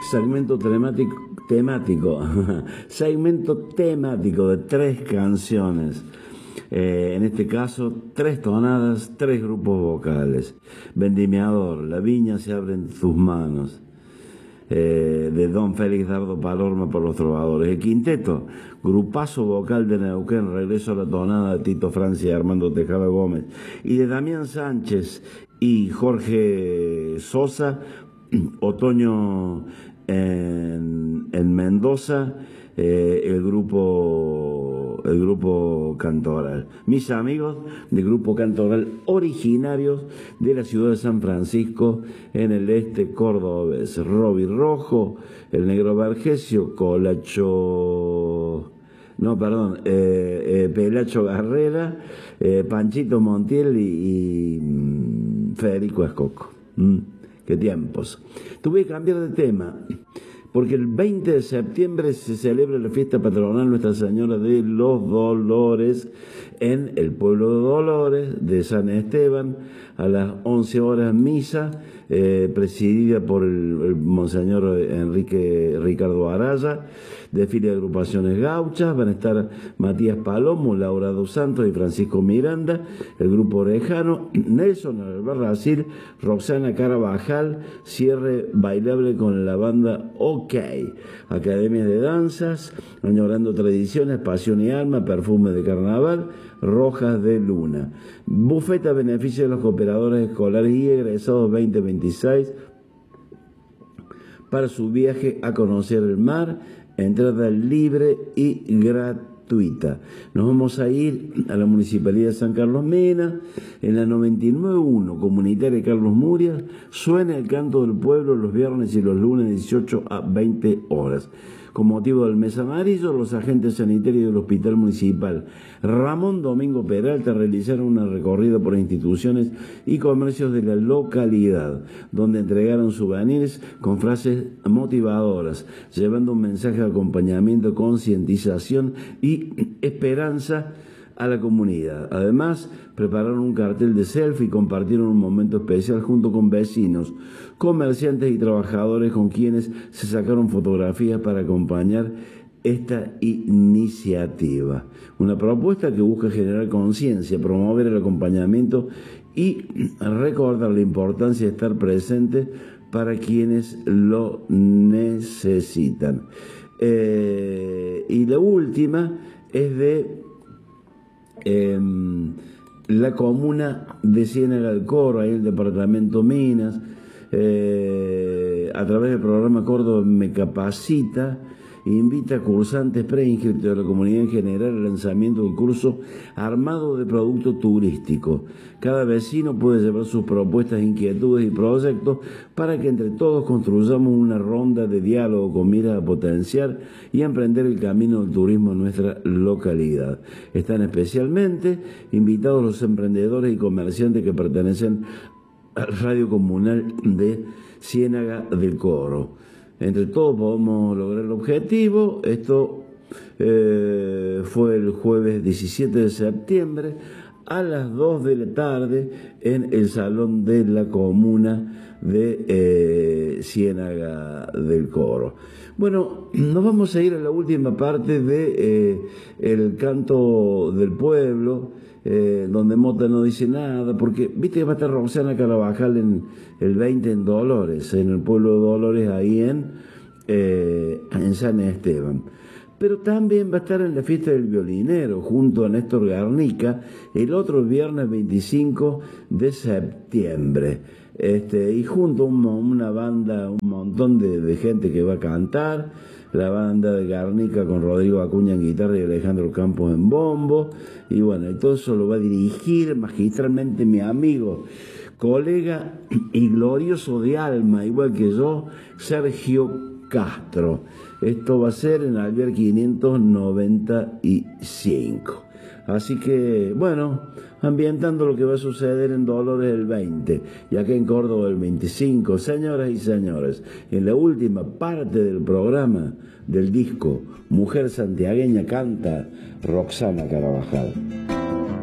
segmento segmento temático de 3 canciones. En este caso, 3 tonadas, 3 grupos vocales. Vendimiador, La viña se abre en tus manos, de Don Félix Dardo Palorma por los Trovadores. El quinteto, grupazo vocal de Neuquén, Regreso a la tonada de Tito Francia y Armando Tejada Gómez, y de Damián Sánchez y Jorge Sosa, Otoño en Mendoza, el grupo Cantoral. Mis amigos del grupo Cantoral, originarios de la ciudad de San Francisco, en el este cordobés. Roby Rojo, el Negro Vergesio, Pelacho Garrera, Panchito Montiel y Federico Escoco. Qué tiempos. Tuve que cambiar de tema, porque el 20 de septiembre se celebra la fiesta patronal Nuestra Señora de los Dolores en el pueblo de Dolores de San Esteban, a las 11 horas misa, presidida por el Monseñor Ricardo Araya, desfile de agrupaciones gauchas. Van a estar Matías Palomo, Laura dos Santos y Francisco Miranda, el grupo Orejano, Nelson Albarracil, Roxana Carabajal, cierre bailable con la banda OK, academias de danzas, añorando tradiciones, pasión y alma, perfume de carnaval, rojas de luna. Bufeta a beneficio de los cooperadores escolares y egresados 2026 para su viaje a conocer el mar, entrada libre y gratuita. Nos vamos a ir a la Municipalidad de San Carlos Mena, en la 99.1 Comunitaria Carlos Murias. Suena el canto del pueblo los viernes y los lunes de 18 a 20 horas. Con motivo del mes amarillo, los agentes sanitarios del Hospital Municipal Ramón Domingo Peralta realizaron una recorrida por instituciones y comercios de la localidad, donde entregaron souvenirs con frases motivadoras, llevando un mensaje de acompañamiento, concientización y esperanza a la comunidad. Además, prepararon un cartel de selfie y compartieron un momento especial junto con vecinos, comerciantes y trabajadores con quienes se sacaron fotografías para acompañar esta iniciativa. Una propuesta que busca generar conciencia, promover el acompañamiento y recordar la importancia de estar presente para quienes lo necesitan. Y la última es de la comuna de Ciénaga del Coro, ahí en el departamento Minas, a través del programa Córdoba Me Capacita, invita a cursantes preinscriptos de la comunidad en general al lanzamiento del curso Armado de Producto Turístico. Cada vecino puede llevar sus propuestas, inquietudes y proyectos para que entre todos construyamos una ronda de diálogo con miras a potenciar y a emprender el camino del turismo en nuestra localidad. Están especialmente invitados los emprendedores y comerciantes que pertenecen al radio comunal de Ciénaga del Coro. Entre todos podemos lograr el objetivo. Esto fue el jueves 17 de septiembre a las 2 de la tarde en el Salón de la Comuna de Ciénaga del Coro. Bueno, nos vamos a ir a la última parte de el canto del pueblo, donde Mota no dice nada, porque viste que va a estar Roxana Carabajal en el 20 en Dolores, en el pueblo de Dolores, ahí en San Esteban. Pero también va a estar en la fiesta del violinero junto a Néstor Garnica el otro viernes 25 de septiembre. Y junto a una banda, un montón de gente que va a cantar, la banda de Garnica con Rodrigo Acuña en guitarra y Alejandro Campos en bombo, y bueno, y todo eso lo va a dirigir magistralmente mi amigo, colega y glorioso de alma, igual que yo, Sergio Castro. Esto va a ser en Alvear 595. Así que, bueno, ambientando lo que va a suceder en Dolores el 20 y acá en Córdoba el 25. Señoras y señores, en la última parte del programa del disco Mujer Santiagueña canta Roxana Carabajal.